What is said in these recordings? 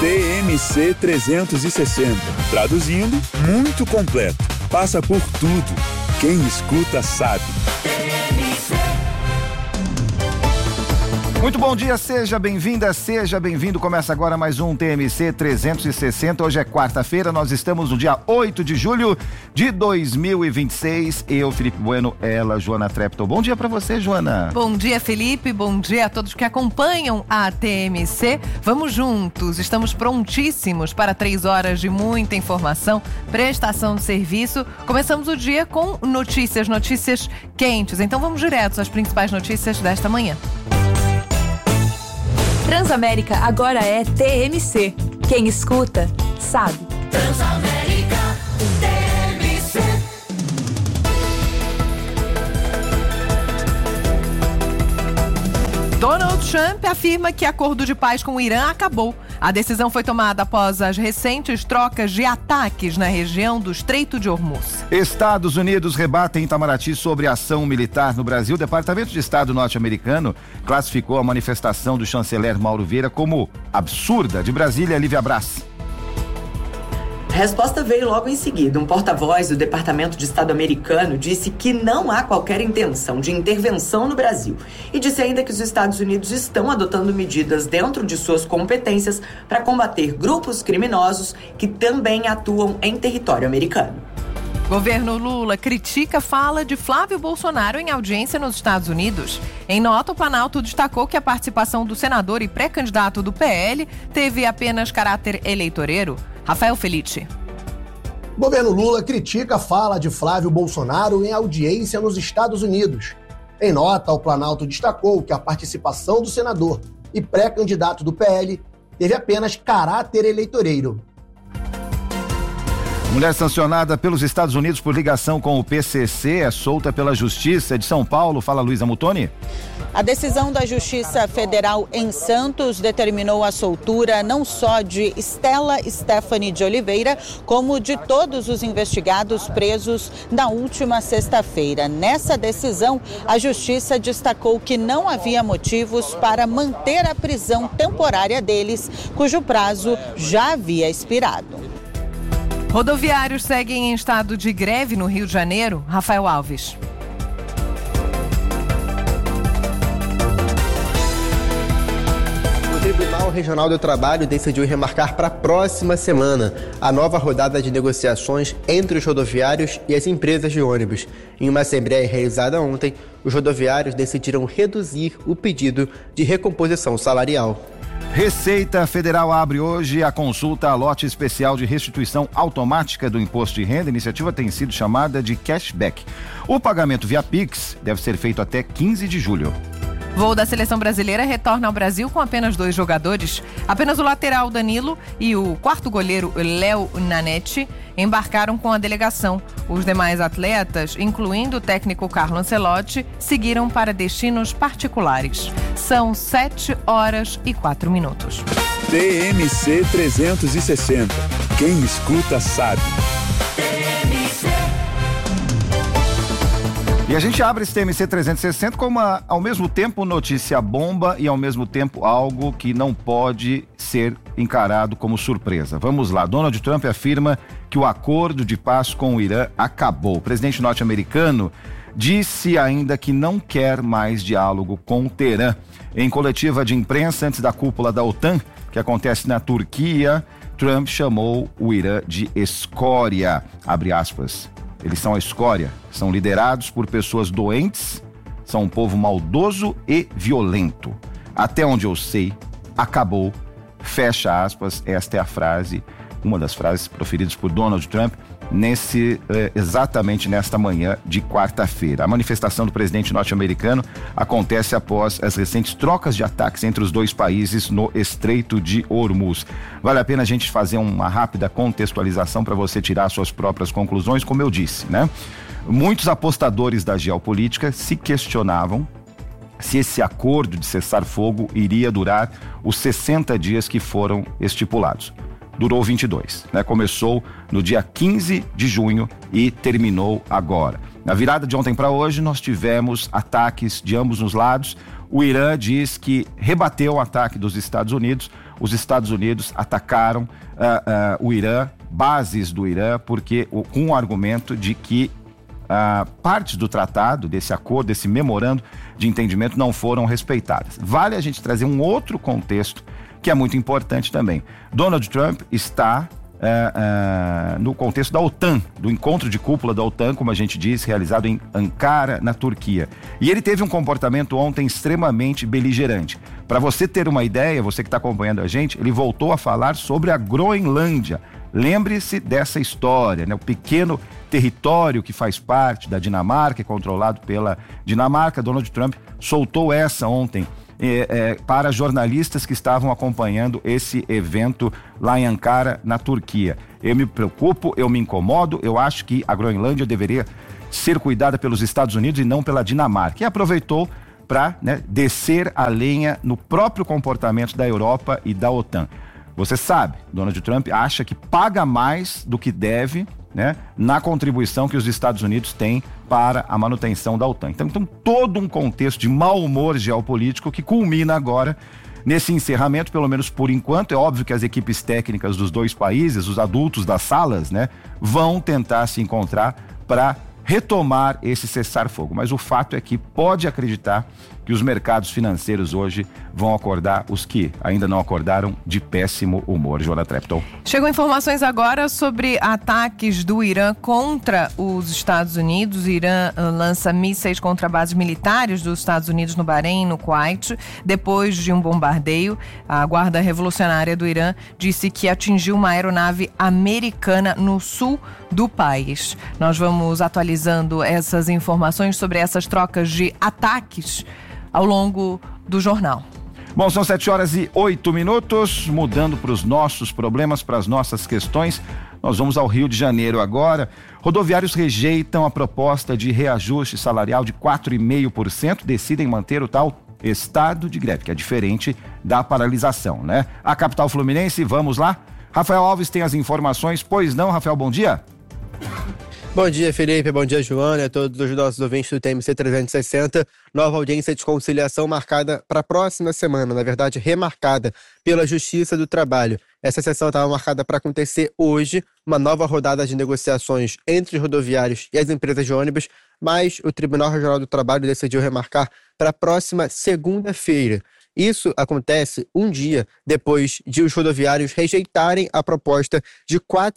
TMC 360. Traduzindo, muito completo. Passa por tudo. Quem escuta sabe. Muito bom dia, seja bem-vinda, seja bem-vindo. Começa agora mais um TMC 360. Hoje é quarta-feira, nós estamos no dia 8 de julho de 2026. Eu, Felipe Bueno, ela, Joana Trepton. Bom dia pra você, Joana. Bom dia, Felipe. Bom dia a todos que acompanham a TMC. Vamos juntos, estamos prontíssimos para 3 horas de muita informação, prestação de serviço. Começamos o dia com notícias quentes. Então vamos direto às principais notícias desta manhã. Transamérica agora é TMC. Quem escuta, sabe. Transamérica TMC. Donald Trump afirma que acordo de paz com o Irã acabou. A decisão foi tomada após as recentes trocas de ataques na região do Estreito de Hormuz. Estados Unidos rebatem em Itamaraty sobre ação militar no Brasil. O Departamento de Estado norte-americano classificou a manifestação do chanceler Mauro Vieira como absurda. De Brasília, Lívia Braz. A resposta veio logo em seguida. Um porta-voz do Departamento de Estado americano disse que não há qualquer intenção de intervenção no Brasil e disse ainda que os Estados Unidos estão adotando medidas dentro de suas competências para combater grupos criminosos que também atuam em território americano. Governo Lula critica a fala de Flávio Bolsonaro em audiência nos Estados Unidos. Em nota, o Planalto destacou que a participação do senador e pré-candidato do PL teve apenas caráter eleitoreiro. Rafael Felice. Governo Lula critica a fala de Flávio Bolsonaro em audiência nos Estados Unidos. Em nota, o Planalto destacou que a participação do senador e pré-candidato do PL teve apenas caráter eleitoreiro. Mulher sancionada pelos Estados Unidos por ligação com o PCC é solta pela Justiça de São Paulo. Fala, Luísa Mutoni. A decisão da Justiça Federal em Santos determinou a soltura não só de Stella Stephanie de Oliveira, como de todos os investigados presos na última sexta-feira. Nessa decisão, a Justiça destacou que não havia motivos para manter a prisão temporária deles, cujo prazo já havia expirado. Rodoviários seguem em estado de greve no Rio de Janeiro. Rafael Alves. O Tribunal Regional do Trabalho decidiu remarcar para a próxima semana a nova rodada de negociações entre os rodoviários e as empresas de ônibus. Em uma assembleia realizada ontem, os rodoviários decidiram reduzir o pedido de recomposição salarial. Receita Federal abre hoje a consulta a lote especial de restituição automática do imposto de renda. A iniciativa tem sido chamada de cashback. O pagamento via Pix deve ser feito até 15 de julho. Voo da seleção brasileira retorna ao Brasil com apenas 2 jogadores. Apenas o lateral Danilo e o quarto goleiro Léo Nanete embarcaram com a delegação. Os demais atletas, incluindo o técnico Carlo Ancelotti, seguiram para destinos particulares. São 7h04. TMC 360. Quem escuta sabe. E a gente abre esse TMC 360 como ao mesmo tempo notícia bomba e ao mesmo tempo algo que não pode ser encarado como surpresa. Vamos lá, Donald Trump afirma que o acordo de paz com o Irã acabou. O presidente norte-americano disse ainda que não quer mais diálogo com o Teherã. Em coletiva de imprensa antes da cúpula da OTAN, que acontece na Turquia, Trump chamou o Irã de escória, abre aspas. Eles são a escória, são liderados por pessoas doentes, são um povo maldoso e violento. Até onde eu sei, acabou, fecha aspas. Esta é a frase, uma das frases proferidas por Donald Trump exatamente nesta manhã de quarta-feira. A manifestação do presidente norte-americano acontece após as recentes trocas de ataques entre os dois países no Estreito de Hormuz. Vale a pena a gente fazer uma rápida contextualização para você tirar suas próprias conclusões, como eu disse, né? Muitos apostadores da geopolítica se questionavam se esse acordo de cessar-fogo iria durar os 60 dias que foram estipulados. Durou 22, né? Começou no dia 15 de junho e terminou agora. Na virada de ontem para hoje, nós tivemos ataques de ambos os lados. O Irã diz que rebateu o ataque dos Estados Unidos. os Estados Unidos atacaram o Irã, bases do Irã, porque com o argumento de que partes do tratado, desse acordo, desse memorando de entendimento não foram respeitadas. Vale a gente trazer um outro contexto que é muito importante também. Donald Trump está no contexto da OTAN, do encontro de cúpula da OTAN, como a gente diz, realizado em Ankara, na Turquia. E ele teve um comportamento ontem extremamente beligerante. Para você ter uma ideia, você que está acompanhando a gente, ele voltou a falar sobre a Groenlândia. Lembre-se dessa história, né? O pequeno território que faz parte da Dinamarca, é controlado pela Dinamarca. Donald Trump soltou essa ontem para jornalistas que estavam acompanhando esse evento lá em Ankara, na Turquia. Eu me preocupo, eu me incomodo, eu acho que a Groenlândia deveria ser cuidada pelos Estados Unidos e não pela Dinamarca. E aproveitou para descer a lenha no próprio comportamento da Europa e da OTAN. Você sabe, Donald Trump acha que paga mais do que deve, né, na contribuição que os Estados Unidos têm para a manutenção da OTAN. Então todo um contexto de mau humor geopolítico que culmina agora nesse encerramento, pelo menos por enquanto. É óbvio que as equipes técnicas dos dois países, os adultos das salas, né, vão tentar se encontrar para retomar esse cessar-fogo. Mas o fato é que pode acreditar que os mercados financeiros hoje vão acordar, os que ainda não acordaram, de péssimo humor. Joana Trepton. Chegou informações agora sobre ataques do Irã contra os Estados Unidos. O Irã lança mísseis contra bases militares dos Estados Unidos no Bahrein e no Kuwait. Depois de um bombardeio, a Guarda Revolucionária do Irã disse que atingiu uma aeronave americana no sul do país. Nós vamos atualizando essas informações sobre essas trocas de ataques ao longo do jornal. Bom, são 7h08, mudando para os nossos problemas, para as nossas questões. Nós vamos ao Rio de Janeiro agora. Rodoviários rejeitam a proposta de reajuste salarial de 4,5%, decidem manter o tal estado de greve, que é diferente da paralisação, né? A capital fluminense, vamos lá? Rafael Alves tem as informações, pois não, Rafael, bom dia. Bom dia, Felipe. Bom dia, Joana, e a todos os nossos ouvintes do TMC 360. Nova audiência de conciliação marcada para a próxima semana, na verdade, remarcada pela Justiça do Trabalho. Essa sessão estava marcada para acontecer hoje, uma nova rodada de negociações entre os rodoviários e as empresas de ônibus, mas o Tribunal Regional do Trabalho decidiu remarcar para a próxima segunda-feira. Isso acontece um dia depois de os rodoviários rejeitarem a proposta de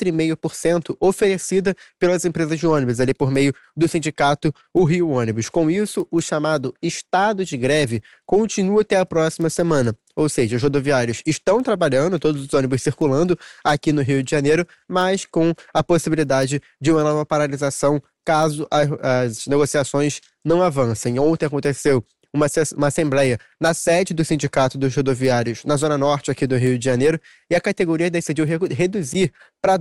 4,5% oferecida pelas empresas de ônibus, ali por meio do sindicato o Rio Ônibus. Com isso, o chamado estado de greve continua até a próxima semana. Ou seja, os rodoviários estão trabalhando, todos os ônibus circulando aqui no Rio de Janeiro, mas com a possibilidade de uma nova paralisação caso as negociações não avancem. Ontem aconteceu uma assembleia na sede do Sindicato dos Rodoviários na Zona Norte aqui do Rio de Janeiro, e a categoria decidiu reduzir para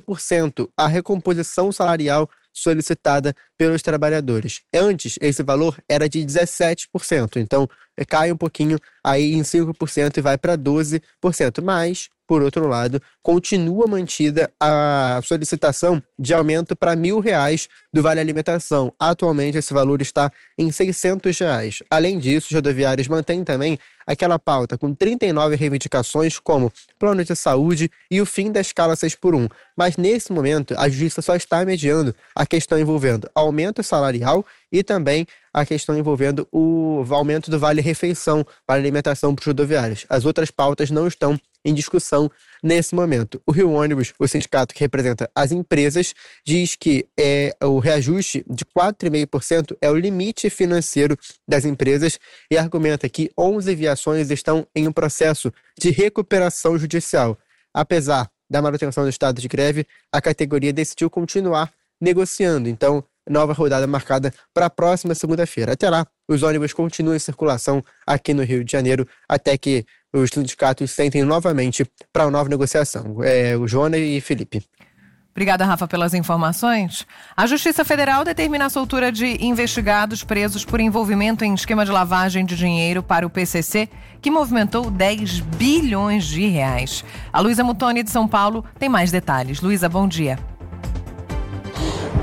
12% a recomposição salarial solicitada pelos trabalhadores. Antes, esse valor era de 17%, então cai um pouquinho aí em 5% e vai para 12%, mas, por outro lado, continua mantida a solicitação de aumento para R$1.000 do Vale Alimentação. Atualmente, esse valor está em R$600. Além disso, os rodoviários mantêm também aquela pauta com 39 reivindicações, como plano de saúde e o fim da escala 6x1. Mas, nesse momento, a Justiça só está mediando a questão envolvendo aumento salarial e também a questão envolvendo o aumento do vale-refeição para alimentação para os rodoviários. As outras pautas não estão em discussão nesse momento. O Rio Ônibus, o sindicato que representa as empresas, diz que o reajuste de 4,5% é o limite financeiro das empresas e argumenta que 11 viações estão em um processo de recuperação judicial. Apesar da manutenção do estado de greve, a categoria decidiu continuar negociando. Então, nova rodada marcada para a próxima segunda-feira. Até lá, os ônibus continuam em circulação aqui no Rio de Janeiro, até que os sindicatos sentem novamente para uma nova negociação. O Joana e Felipe. Obrigada, Rafa, pelas informações. A Justiça Federal determina a soltura de investigados presos por envolvimento em esquema de lavagem de dinheiro para o PCC, que movimentou 10 bilhões de reais. A Luísa Mutoni, de São Paulo, tem mais detalhes. Luísa, bom dia.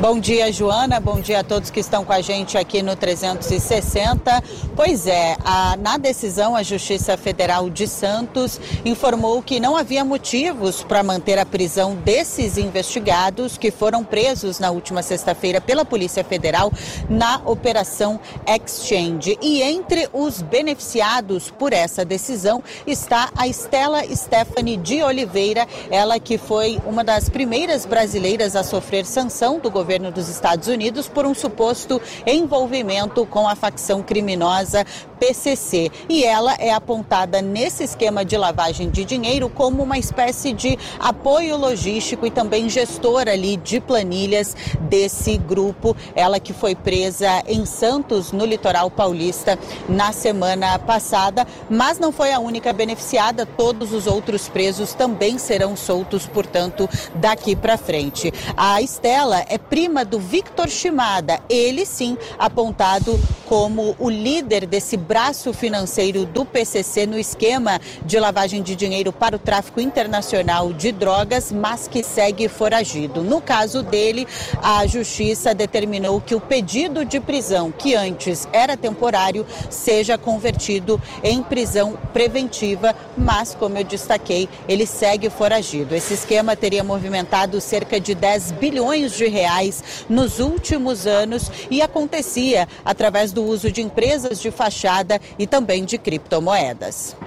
Bom dia, Joana. Bom dia a todos que estão com a gente aqui no 360. Pois é, na decisão, a Justiça Federal de Santos informou que não havia motivos para manter a prisão desses investigados que foram presos na última sexta-feira pela Polícia Federal na Operação Exchange. E entre os beneficiados por essa decisão está a Stella Stephanie de Oliveira, ela que foi uma das primeiras brasileiras a sofrer sanção do governo dos Estados Unidos por um suposto envolvimento com a facção criminosa PCC. E ela é apontada nesse esquema de lavagem de dinheiro como uma espécie de apoio logístico e também gestora ali de planilhas desse grupo. Ela que foi presa em Santos, no litoral paulista, na semana passada, mas não foi a única beneficiada. Todos os outros presos também serão soltos, portanto, daqui para frente. A Stella é prima do Victor Shimada, ele sim apontado como o líder desse braço financeiro do PCC no esquema de lavagem de dinheiro para o tráfico internacional de drogas, mas que segue foragido. No caso dele, a Justiça determinou que o pedido de prisão, que antes era temporário, seja convertido em prisão preventiva, mas, como eu destaquei, ele segue foragido. Esse esquema teria movimentado cerca de 10 bilhões de reais nos últimos anos e acontecia através do uso de empresas de fachada e também de criptomoedas.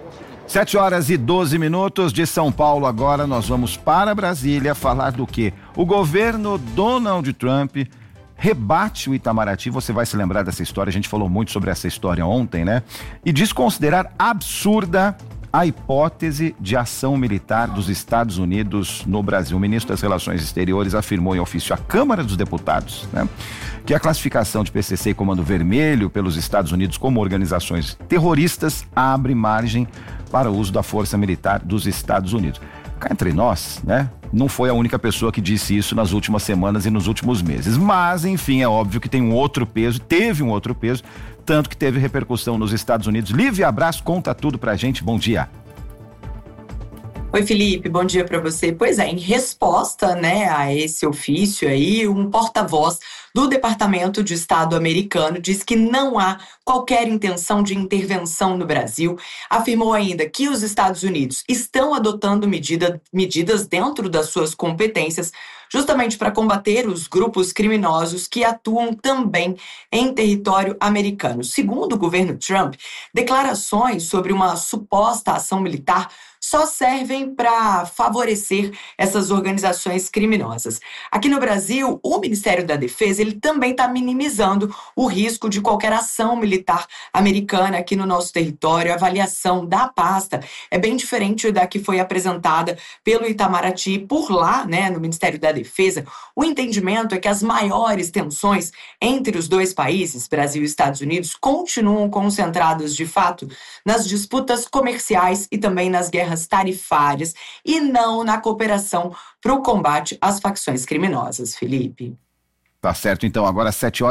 7h12 de São Paulo. Agora nós vamos para Brasília falar do quê? O governo Donald Trump rebate o Itamaraty. Você vai se lembrar dessa história, a gente falou muito sobre essa história ontem, né? E diz considerar absurda a hipótese de ação militar dos Estados Unidos no Brasil. O ministro das Relações Exteriores afirmou em ofício à Câmara dos Deputados, né, que a classificação de PCC e Comando Vermelho pelos Estados Unidos como organizações terroristas abre margem para o uso da força militar dos Estados Unidos. Cá entre nós, né, não foi a única pessoa que disse isso nas últimas semanas e nos últimos meses. Mas, enfim, é óbvio que tem um outro peso, teve um outro peso, tanto que teve repercussão nos Estados Unidos. Lívia Abraço, conta tudo pra gente. Bom dia. Oi, Felipe, bom dia para você. Pois é, em resposta, né, a esse ofício aí, um porta-voz do Departamento de Estado americano diz que não há qualquer intenção de intervenção no Brasil. Afirmou ainda que os Estados Unidos estão adotando medidas dentro das suas competências justamente para combater os grupos criminosos que atuam também em território americano. Segundo o governo Trump, declarações sobre uma suposta ação militar só servem para favorecer essas organizações criminosas. Aqui no Brasil, o Ministério da Defesa ele também está minimizando o risco de qualquer ação militar americana aqui no nosso território. A avaliação da pasta é bem diferente da que foi apresentada pelo Itamaraty. Por lá, né, no Ministério da Defesa, o entendimento é que as maiores tensões entre os dois países, Brasil e Estados Unidos, continuam concentradas, de fato, nas disputas comerciais e também nas guerras tarifárias e não na cooperação para o combate às facções criminosas, Felipe. Tá certo, então, agora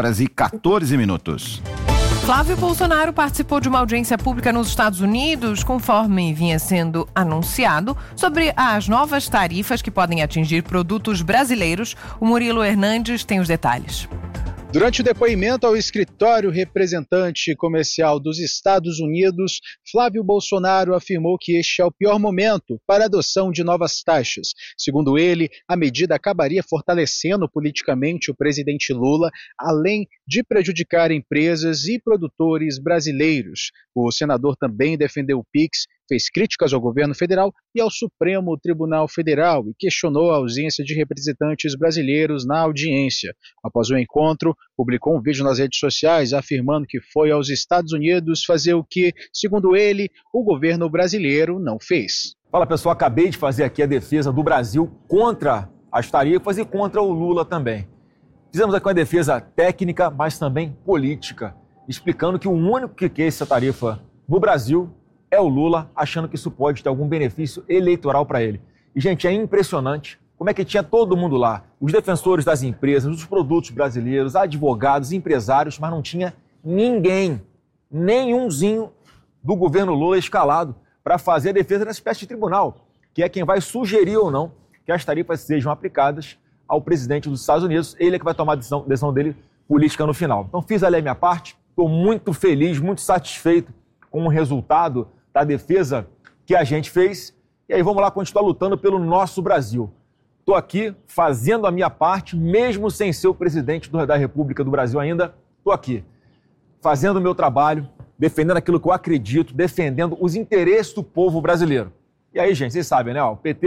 7h14. Flávio Bolsonaro participou de uma audiência pública nos Estados Unidos, conforme vinha sendo anunciado, sobre as novas tarifas que podem atingir produtos brasileiros. O Murilo Hernandes tem os detalhes. Durante o depoimento ao escritório representante comercial dos Estados Unidos, Flávio Bolsonaro afirmou que este é o pior momento para a adoção de novas taxas. Segundo ele, a medida acabaria fortalecendo politicamente o presidente Lula, além de prejudicar empresas e produtores brasileiros. O senador também defendeu o PIX, fez críticas ao governo federal e ao Supremo Tribunal Federal e questionou a ausência de representantes brasileiros na audiência. Após o encontro, publicou um vídeo nas redes sociais afirmando que foi aos Estados Unidos fazer o que, segundo ele, o governo brasileiro não fez. Fala pessoal, acabei de fazer aqui a defesa do Brasil contra as tarifas e contra o Lula também. Fizemos aqui uma defesa técnica, mas também política, explicando que o único que quer essa tarifa no Brasil é o Lula, achando que isso pode ter algum benefício eleitoral para ele. E, gente, é impressionante como é que tinha todo mundo lá, os defensores das empresas, dos produtos brasileiros, advogados, empresários, mas não tinha ninguém, nenhumzinho do governo Lula escalado para fazer a defesa nessa espécie de tribunal, que é quem vai sugerir ou não que as tarifas sejam aplicadas ao presidente dos Estados Unidos. Ele é que vai tomar a decisão dele política no final. Então fiz ali a minha parte, estou muito feliz, muito satisfeito com o resultado da defesa que a gente fez. E aí vamos lá continuar lutando pelo nosso Brasil. Estou aqui fazendo a minha parte, mesmo sem ser o presidente da República do Brasil ainda, estou aqui fazendo o meu trabalho, defendendo aquilo que eu acredito, defendendo os interesses do povo brasileiro. E aí, gente, vocês sabem, né? O PT,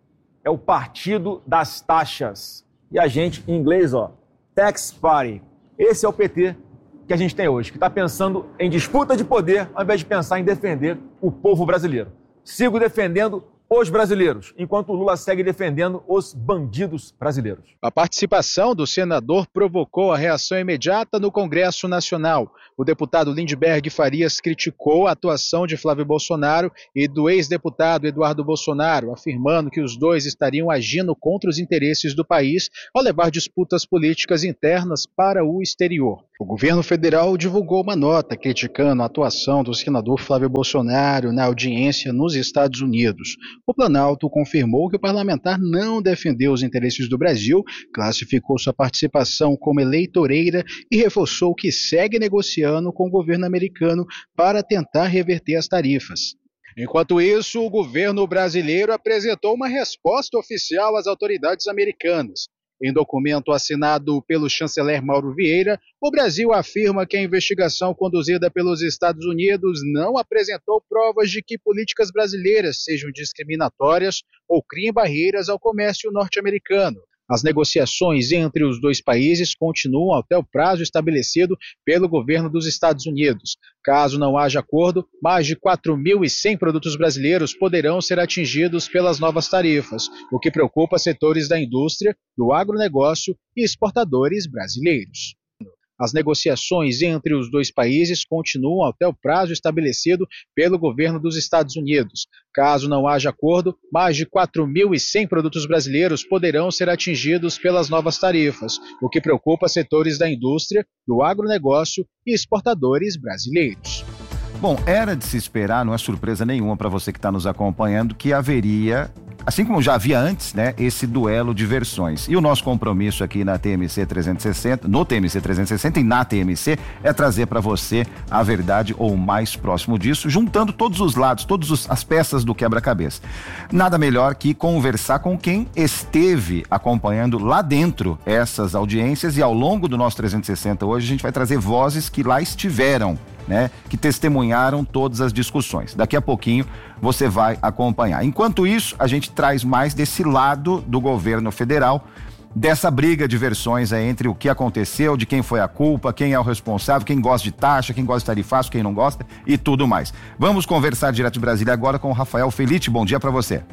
é o partido das taxas. E a gente, em inglês, Tax Party. Esse é o PT que a gente tem hoje, que está pensando em disputa de poder, ao invés de pensar em defender o povo brasileiro. Sigo defendendo os brasileiros, enquanto o Lula segue defendendo os bandidos brasileiros. A participação do senador provocou a reação imediata no Congresso Nacional. O deputado Lindbergh Farias criticou a atuação de Flávio Bolsonaro e do ex-deputado Eduardo Bolsonaro, afirmando que os dois estariam agindo contra os interesses do país ao levar disputas políticas internas para o exterior. O governo federal divulgou uma nota criticando a atuação do senador Flávio Bolsonaro na audiência nos Estados Unidos. O Planalto confirmou que o parlamentar não defendeu os interesses do Brasil, classificou sua participação como eleitoreira e reforçou que segue negociando com o governo americano para tentar reverter as tarifas. Enquanto isso, o governo brasileiro apresentou uma resposta oficial às autoridades americanas. Em documento assinado pelo chanceler Mauro Vieira, o Brasil afirma que a investigação conduzida pelos Estados Unidos não apresentou provas de que políticas brasileiras sejam discriminatórias ou criem barreiras ao comércio norte-americano. As negociações entre os dois países continuam até o prazo estabelecido pelo governo dos Estados Unidos. Caso não haja acordo, mais de 4.100 produtos brasileiros poderão ser atingidos pelas novas tarifas, o que preocupa setores da indústria, do agronegócio e exportadores brasileiros. As negociações entre os dois países continuam até o prazo estabelecido pelo governo dos Estados Unidos. Caso não haja acordo, mais de 4.100 produtos brasileiros poderão ser atingidos pelas novas tarifas, o que preocupa setores da indústria, do agronegócio e exportadores brasileiros. Bom, era de se esperar, não é surpresa nenhuma para você que está nos acompanhando, que haveria, assim como já havia antes, né, esse duelo de versões. E o nosso compromisso aqui na TMC 360, no TMC 360 e na TMC, é trazer para você a verdade ou o mais próximo disso, juntando todos os lados, todas as peças do quebra-cabeça. Nada melhor que conversar com quem esteve acompanhando lá dentro essas audiências, e ao longo do nosso 360 hoje a gente vai trazer vozes que lá estiveram, né, que testemunharam todas as discussões. Daqui a pouquinho você vai acompanhar. Enquanto isso, a gente traz mais desse lado do governo federal, dessa briga de versões aí entre o que aconteceu, de quem foi a culpa, quem é o responsável, quem gosta de taxa, quem gosta de tarifaço, quem não gosta e tudo mais. Vamos conversar direto de Brasília agora com o Rafael Felite. Bom dia para você.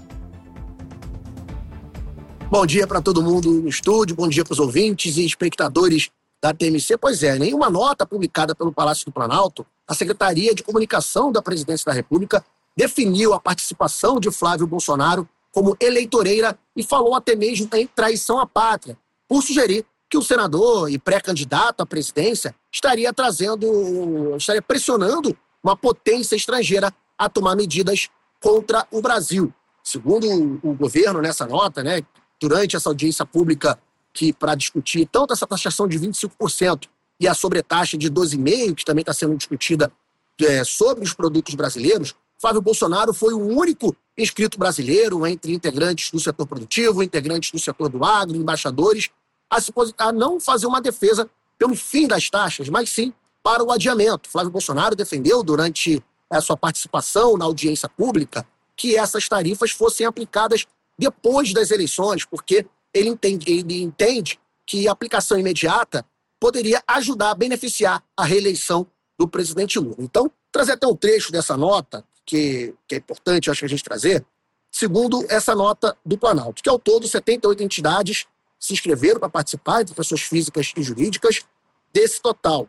Bom dia para todo mundo no estúdio, bom dia para os ouvintes e espectadores da TMC. Pois é, em uma nota publicada pelo Palácio do Planalto, a Secretaria de Comunicação da Presidência da República definiu a participação de Flávio Bolsonaro como eleitoreira e falou até mesmo em traição à pátria, por sugerir que o senador e pré-candidato à presidência estaria pressionando uma potência estrangeira a tomar medidas contra o Brasil. Segundo o governo nessa nota, né, durante essa audiência pública que para discutir tanto essa taxação de 25% e a sobretaxa de 12,5%, que também está sendo discutida sobre os produtos brasileiros, Flávio Bolsonaro foi o único inscrito brasileiro entre integrantes do setor produtivo, integrantes do setor do agro, embaixadores, a não fazer uma defesa pelo fim das taxas, mas sim para o adiamento. Flávio Bolsonaro defendeu durante a sua participação na audiência pública que essas tarifas fossem aplicadas depois das eleições, porque ele entende que a aplicação imediata poderia ajudar a beneficiar a reeleição do presidente Lula. Então, trazer até um trecho dessa nota, que é importante, acho que a gente trazer, segundo essa nota do Planalto, que ao todo 78 entidades se inscreveram para participar, entre pessoas físicas e jurídicas. Desse total,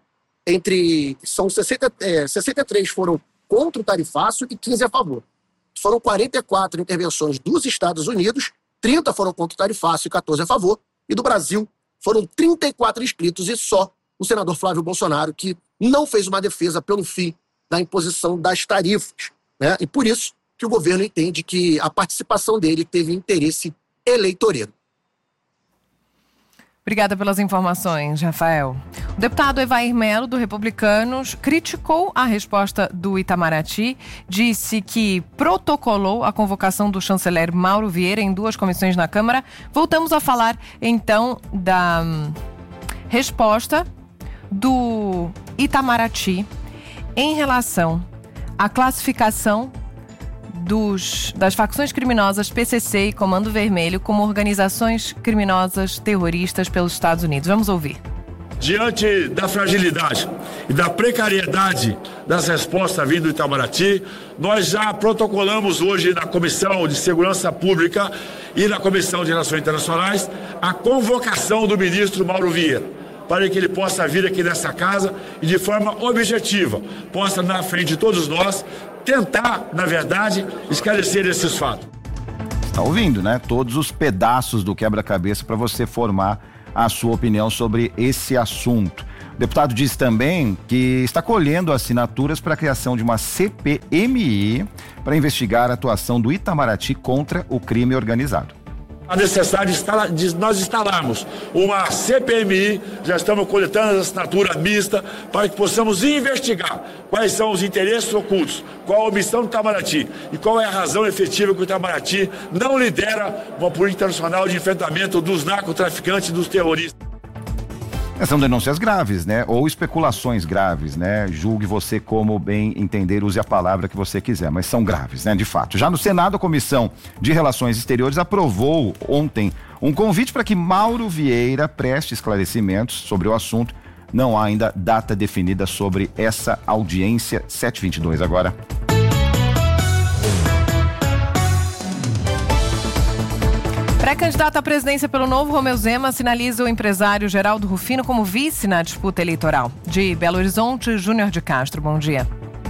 63 foram contra o tarifaço e 15 a favor. Foram 44 intervenções dos Estados Unidos, 30 foram contra o tarifaço e 14 a favor, e do Brasil foram 34 inscritos e só o senador Flávio Bolsonaro que não fez uma defesa pelo fim da imposição das tarifas, né? E por isso que o governo entende que a participação dele teve interesse eleitoreiro. Obrigada pelas informações, Rafael. O deputado Evair Melo, do Republicanos, criticou a resposta do Itamaraty, disse que protocolou a convocação do chanceler Mauro Vieira em 2 comissões na Câmara. Voltamos a falar, então, da resposta do Itamaraty em relação à classificação das facções criminosas PCC e Comando Vermelho como organizações criminosas terroristas pelos Estados Unidos. Vamos ouvir. Diante da fragilidade e da precariedade das respostas vindo do Itamaraty, nós já protocolamos hoje na Comissão de Segurança Pública e na Comissão de Relações Internacionais a convocação do ministro Mauro Vieira, para que ele possa vir aqui nessa casa e de forma objetiva, possa na frente de todos nós tentar, na verdade, esclarecer esses fatos. Está ouvindo, né? Todos os pedaços do quebra-cabeça para você formar a sua opinião sobre esse assunto. O deputado disse também que está colhendo assinaturas para a criação de uma CPMI para investigar a atuação do Itamaraty contra o crime organizado. A necessidade de nós instalarmos uma CPMI, já estamos coletando a assinatura mista para que possamos investigar quais são os interesses ocultos, qual a omissão do Itamaraty e qual é a razão efetiva que o Itamaraty não lidera uma política internacional de enfrentamento dos narcotraficantes e dos terroristas. São denúncias graves, né? Ou especulações graves, né? Julgue você como bem entender, use a palavra que você quiser, mas são graves, né? De fato. Já no Senado, a Comissão de Relações Exteriores aprovou ontem um convite para que Mauro Vieira preste esclarecimentos sobre o assunto. Não há ainda data definida sobre essa audiência. 7h22 agora. Pré-candidato à presidência pelo Novo, Romeu Zema sinaliza o empresário Geraldo Rufino como vice na disputa eleitoral. De Belo Horizonte, Júnior de Castro, bom dia.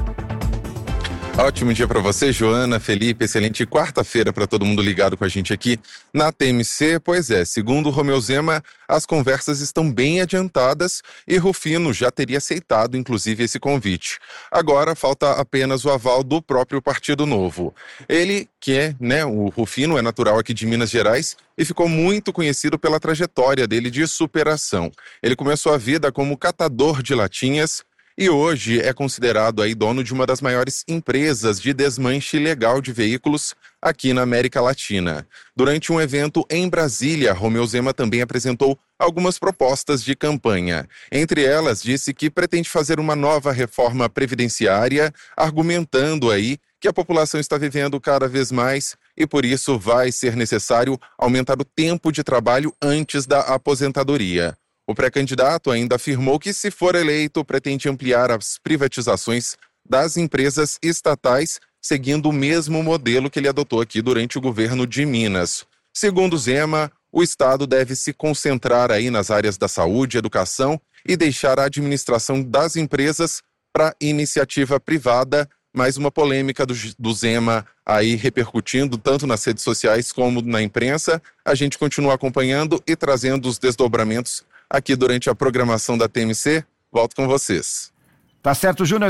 Ótimo dia para você, Joana, Felipe, excelente quarta-feira para todo mundo ligado com a gente aqui na TMC. Pois é, segundo o Romeu Zema, as conversas estão bem adiantadas e Rufino já teria aceitado, inclusive, esse convite. Agora falta apenas o aval do próprio Partido Novo. Ele, o Rufino é natural aqui de Minas Gerais e ficou muito conhecido pela trajetória dele de superação. Ele começou a vida como catador de latinhas e hoje é considerado aí dono de uma das maiores empresas de desmanche ilegal de veículos aqui na América Latina. Durante um evento em Brasília, Romeu Zema também apresentou algumas propostas de campanha. Entre elas, disse que pretende fazer uma nova reforma previdenciária, argumentando aí que a população está vivendo cada vez mais e por isso vai ser necessário aumentar o tempo de trabalho antes da aposentadoria. O pré-candidato ainda afirmou que, se for eleito, pretende ampliar as privatizações das empresas estatais, seguindo o mesmo modelo que ele adotou aqui durante o governo de Minas. Segundo Zema, o Estado deve se concentrar aí nas áreas da saúde, educação e deixar a administração das empresas para iniciativa privada. Mais uma polêmica do Zema aí repercutindo tanto nas redes sociais como na imprensa. A gente continua acompanhando e trazendo os desdobramentos aqui durante a programação da TMC. Volto com vocês. Tá certo, Júnior,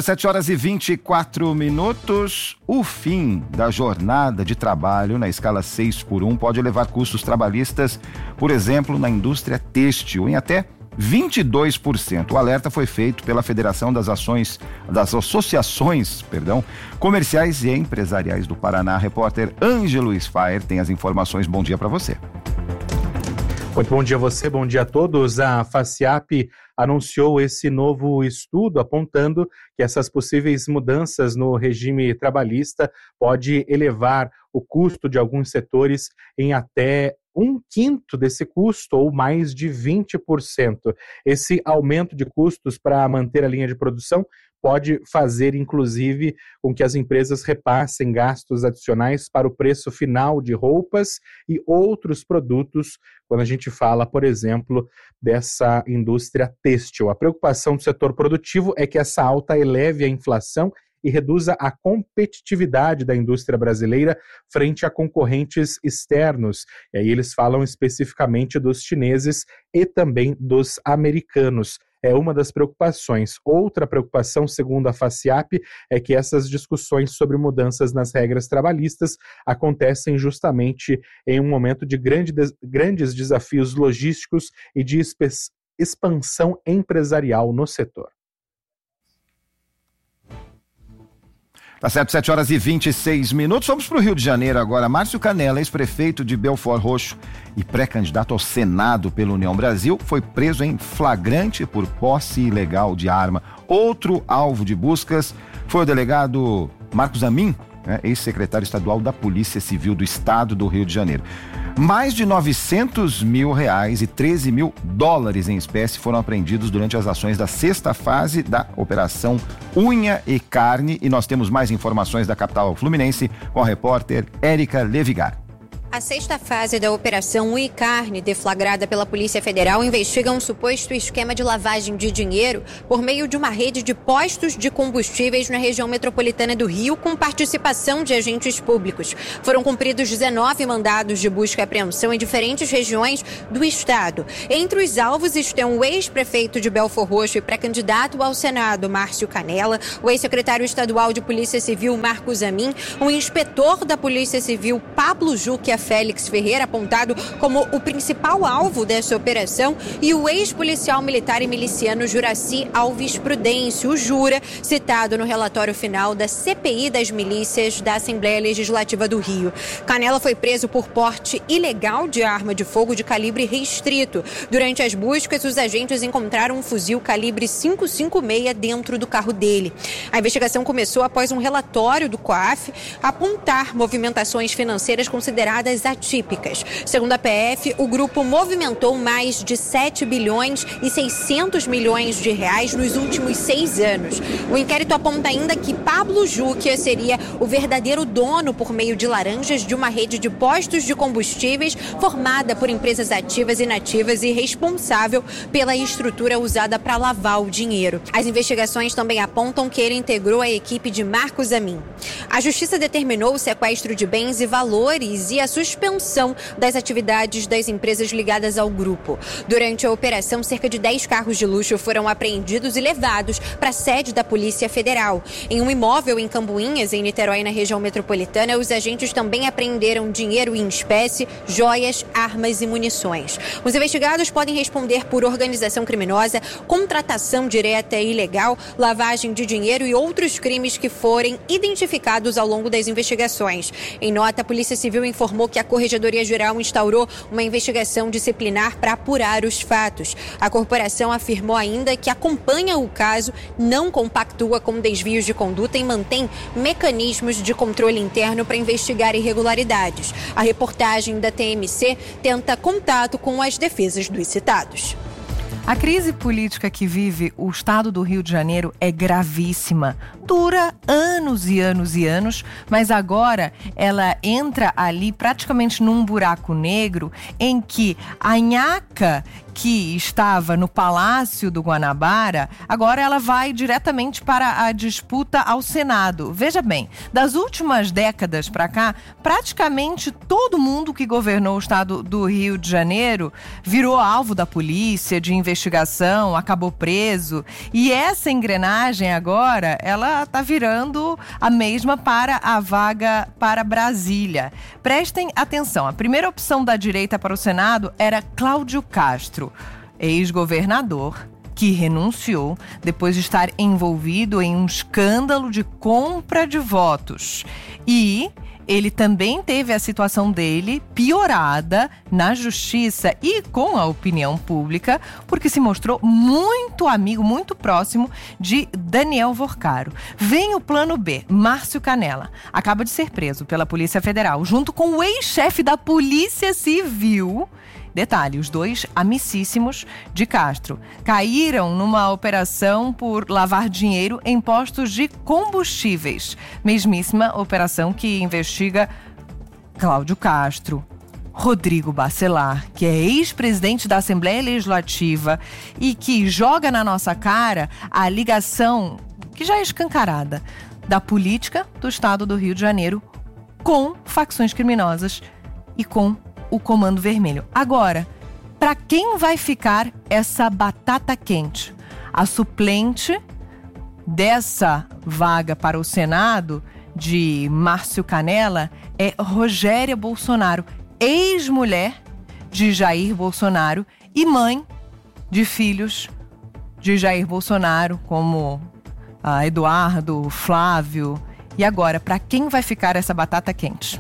7h24. O fim da jornada de trabalho na escala 6x1 pode elevar custos trabalhistas, por exemplo, na indústria têxtil, em até 22%. O alerta foi feito pela Federação das Associações Comerciais e Empresariais do Paraná. Repórter Ângelo Sfaer tem as informações. Bom dia para você. Muito bom dia a você, bom dia a todos. A FACIAP anunciou esse novo estudo apontando que essas possíveis mudanças no regime trabalhista pode elevar o custo de alguns setores em até 1/5 desse custo, ou mais de 20%. Esse aumento de custos para manter a linha de produção pode fazer, inclusive, com que as empresas repassem gastos adicionais para o preço final de roupas e outros produtos, quando a gente fala, por exemplo, dessa indústria têxtil. A preocupação do setor produtivo é que essa alta eleve a inflação e reduza a competitividade da indústria brasileira frente a concorrentes externos. E aí eles falam especificamente dos chineses e também dos americanos. é uma das preocupações. Outra preocupação, segundo a FACIAP, é que essas discussões sobre mudanças nas regras trabalhistas acontecem justamente em um momento de grandes desafios logísticos e de expansão empresarial no setor. Tá certo, 7h26. Vamos para o Rio de Janeiro agora. Márcio Canela, ex-prefeito de Belford Roxo e pré-candidato ao Senado pela União Brasil, foi preso em flagrante por posse ilegal de arma. Outro alvo de buscas foi o delegado Marcos Amin, ex-secretário estadual da Polícia Civil do Estado do Rio de Janeiro. Mais de R$900 mil e $13 mil em espécie foram apreendidos durante as ações da 6ª fase da Operação Unha e Carne. E nós temos mais informações da capital fluminense com a repórter Érica Levigar. A 6ª fase da Operação Unha e Carne, deflagrada pela Polícia Federal, investiga um suposto esquema de lavagem de dinheiro por meio de uma rede de postos de combustíveis na região metropolitana do Rio, com participação de agentes públicos. Foram cumpridos 19 mandados de busca e apreensão em diferentes regiões do estado. Entre os alvos estão o ex-prefeito de Belford Roxo e pré-candidato ao Senado, Márcio Canela, o ex-secretário estadual de Polícia Civil, Marcos Amin, o inspetor da Polícia Civil, Pablo Juque Félix Ferreira, apontado como o principal alvo dessa operação, e o ex-policial militar e miliciano Juraci Alves Prudêncio, o Jura, citado no relatório final da CPI das milícias da Assembleia Legislativa do Rio. Canela foi preso por porte ilegal de arma de fogo de calibre restrito. Durante as buscas, os agentes encontraram um fuzil calibre .556 dentro do carro dele. A investigação começou após um relatório do COAF apontar movimentações financeiras consideradas atípicas. Segundo a PF, o grupo movimentou mais de 7 bilhões e 600 milhões de reais nos últimos 6 anos. O inquérito aponta ainda que Pablo Juque seria o verdadeiro dono, por meio de laranjas, de uma rede de postos de combustíveis formada por empresas ativas e inativas e responsável pela estrutura usada para lavar o dinheiro. As investigações também apontam que ele integrou a equipe de Marcos Amin. A Justiça determinou o sequestro de bens e valores e a suspensão das atividades das empresas ligadas ao grupo. Durante a operação, cerca de 10 carros de luxo foram apreendidos e levados para a sede da Polícia Federal. Em um imóvel em Cambuinhas, em Niterói, na região metropolitana, os agentes também apreenderam dinheiro em espécie, joias, armas e munições. Os investigados podem responder por organização criminosa, contratação direta e ilegal, lavagem de dinheiro e outros crimes que forem identificados ao longo das investigações. Em nota, a Polícia Civil informou que a Corregedoria Geral instaurou uma investigação disciplinar para apurar os fatos. A corporação afirmou ainda que acompanha o caso, não compactua com desvios de conduta e mantém mecanismos de controle interno para investigar irregularidades. A reportagem da TMC tenta contato com as defesas dos citados. A crise política que vive o estado do Rio de Janeiro é gravíssima. Dura anos e anos e anos, mas agora ela entra ali praticamente num buraco negro em que a nhaca que estava no Palácio do Guanabara, agora ela vai diretamente para a disputa ao Senado. Veja bem, das últimas décadas para cá, praticamente todo mundo que governou o estado do Rio de Janeiro virou alvo da polícia, de investigação, acabou preso. E essa engrenagem agora, ela está virando a mesma para a vaga para Brasília. Prestem atenção, a primeira opção da direita para o Senado era Cláudio Castro, ex-governador, que renunciou depois de estar envolvido em um escândalo de compra de votos. E ele também teve a situação dele piorada na justiça e com a opinião pública, porque se mostrou muito amigo, muito próximo de Daniel Vorcaro. Vem o plano B, Márcio Canela. Acaba de ser preso pela Polícia Federal, junto com o ex-chefe da Polícia Civil. Detalhe, os dois amicíssimos de Castro caíram numa operação por lavar dinheiro em postos de combustíveis. Mesmíssima operação que investiga Cláudio Castro, Rodrigo Bacelar, que é ex-presidente da Assembleia Legislativa e que joga na nossa cara a ligação, que já é escancarada, da política do estado do Rio de Janeiro com facções criminosas e com o Comando Vermelho. Agora, para quem vai ficar essa batata quente? A suplente dessa vaga para o Senado, de Márcio Canella, é Rogéria Bolsonaro, ex-mulher de Jair Bolsonaro e mãe de filhos de Jair Bolsonaro, como Eduardo, Flávio. E agora, para quem vai ficar essa batata quente?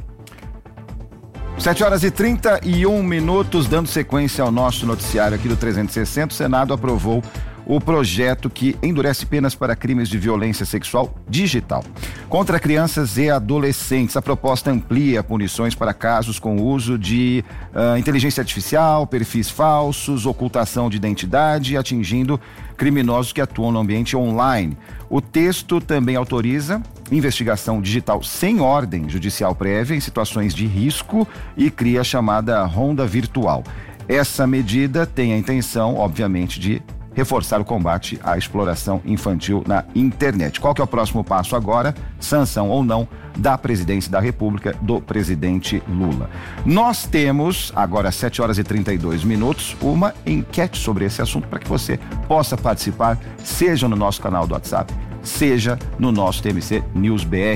7h31, dando sequência ao nosso noticiário aqui do 360, o Senado aprovou o projeto que endurece penas para crimes de violência sexual digital contra crianças e adolescentes. A proposta amplia punições para casos com uso de inteligência artificial, perfis falsos, ocultação de identidade, atingindo criminosos que atuam no ambiente online. O texto também autoriza investigação digital sem ordem judicial prévia em situações de risco e cria a chamada ronda virtual. Essa medida tem a intenção, obviamente, de reforçar o combate à exploração infantil na internet. Qual que é o próximo passo agora? Sanção ou não da presidência da República do presidente Lula. Nós temos, agora às 7h32, uma enquete sobre esse assunto para que você possa participar, seja no nosso canal do WhatsApp, seja no nosso TMC News BR.